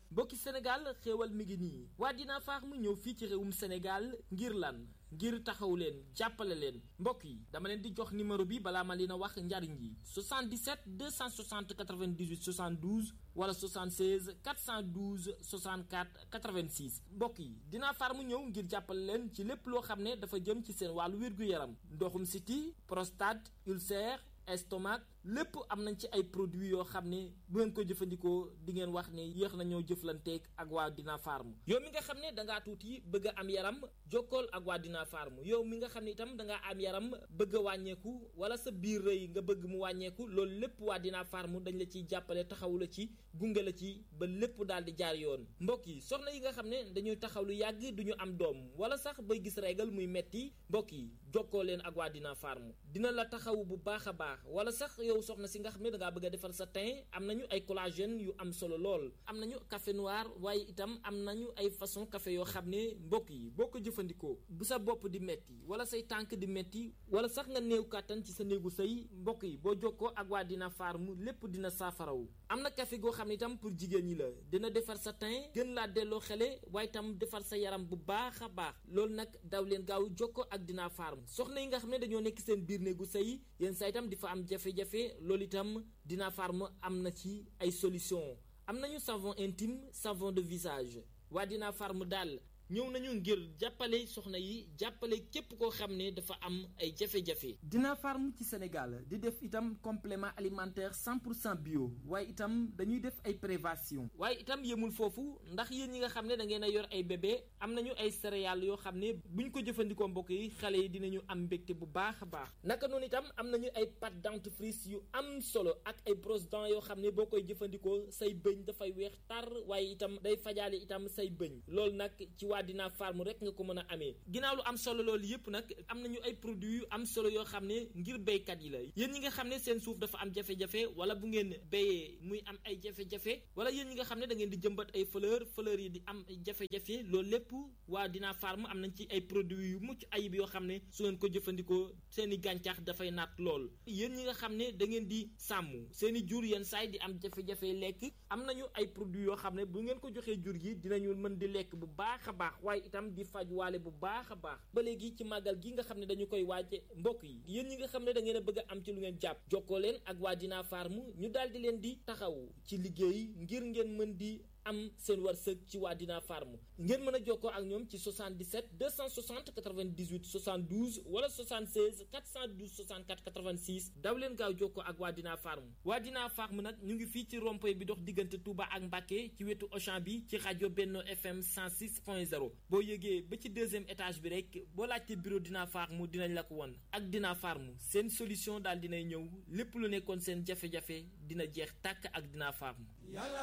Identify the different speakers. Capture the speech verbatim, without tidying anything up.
Speaker 1: mbokki Sénégal xéewal mi ngi nii waa Dina Farm ñëw fii ci réewum Sénégal ngir lan ngir taxaw leen jàppale leen mbokk yi dama leen di jox numéro bi balaa ma leen a wax njariñ yi soixante-dix-sept deux cent soixante quatre-vingt-dix-huit soixante-douze wala soixante-seize quatre cent douze soixante-quatre quatre-vingt-six mbokk yi Dina Farm ñëw ngir jàppale leen ci lépp loo xam ne dafa jëm ci seen wàllu wér-gu-yaram ndoxum siti prostate ulcère estomac lépp am nañ ci ay produits yoo xam ne bu ngeen ko jëfandikoo di ngeen wax ne yéex nañoo jëflanteeg ak waa Dina Farm yow mi nga xam ne dangaa tuuti bëgg a am yaram jokkool ak waa Dina Farm yow mi nga xam ne itam dangaa am yaram bëgg a wàññeeku wala sa biir rëy nga bëgg mu wàññeeku loolu lépp waa Dina Farm dañ la ciy jàppale taxawu la ci gunge la ci ba lépp daal di jaar yoon mbokk yi soxna yi nga xam ne dañuy taxaw lu yàgg duñu am doom wala sax bay gis régal muy metti mbokk yi jokkoo leen ak waa Dina Farm dina la taxawu bu baax a baax wala sax yow soxna si nga xam ne dangaa bëgg a defar sa teint am nañu ay collagène yu am solo lool am nañu café noir waaye itam am nañu ay façon café yoo xam ne mbokk yi boo ko jëfandikoo bu sa bopp di metti wala say tànk di metti wala sax nga néew kàttan ci sa néegu sëy mbokk yi boo jokkoo ak waa Dina Farm lépp dina saafarawu am na café goo xam ne itam pour jigéen ñi la dina defar sa teint gën laa delloo xele waaye itam defar sa yaram bu baax a baax loolu nag daw leen gaaw jokkoo ak Dina Farm soxna yi nga xam ne dañoo nekk seen biir néegu sëy yéen saa itam di fa am jafe-jafe loolu itam Dina Farm am na ci ay solution am nañu savon intime savon de visage waa Dina Farm daal ñëw nañu ngir jàppale soxna yi jàppale képp koo xam ne dafa am ay jafe-jafe. Dina Farm ci Sénégal di def itam complément alimentaire cent pour cent bio waaye itam dañuy def ay prévention waaye itam yemul foofu ndax yéen ñi nga xam ne da ngeen a yor ay bébé am nañu ay céréales yoo xam ne buñ ko jëfandikoo mbokk yi xale yi dinañu am mbégte bu baax a baax naka noonu itam am nañu ay pâte dentifrice yu am solo ak ay brosse dents yoo xam ne boo koy jëfandikoo say bëñ dafay weex tar waaye itam day fajaale itam say bëñ loolu nag ci waa Dina Farm rek nga ko mën a amee ginnaaw lu am solo loolu yëpp nag am nañu ay produits yu am solo yoo xam ne ngir béykat yi la yéen ñi nga xam ne seen suuf dafa am jafe-jafe wala bu ngeen béyee muy am ay jafe-jafe wala yéen ñi nga xam ne da ngeen di jëmbat ay fleur fleur yi di am jafe-jafe loolu lépp waa Dina Farm am nañ ci ay produits yu mucc ayib yoo xam ne su ngeen ko jëfandikoo seen i gàncax dafay naat lool yéen ñi nga xam ne da ngeen di sàmm seen i jur yenn saay di am jafe-jafe lekk am nañu ay produits yoo xam ne bu ngeen ko joxee jur gi dinañu mën di lekk bu baax a baax waaye itam di faj waale bu baax a baax ba léegi ci màggal gi nga xam ne dañu koy waaje mbokk yi yéen ñi nga xam ne da ngeen a bëgg a am ci lu ngeen jàpp jokkoo leen ak waa Dina Farm ñu daal di leen di taxaw ci liggéey ngir ngeen mën di am seen wërsëg ci waa Dina Farm ngeen mën a jokkoo ak ñoom ci soixante-dix-sept deux cent soixante quatre-vingt-dix-huit soixante-douze wala soixante-seize quatre cent douze soixante-quatre quatre-vingt-six daw leen gaaw jokkoo ak waa Dina Farm waa Dina Farm nag ñu ngi fii ci rond-point bi dox diggante Touba ak Mbacké ci wetu Auchan bi ci rajo Benno F M cent six point zéro boo yëgee ba ci deuxième étage bi rek boo laajte bureau Dina Farm dinañ la ko won ak Dina Farm seen solution daal dinay ñëw lépp lu nekkoon seen jafe-jafe dina jeex tàkk ak Dina Farm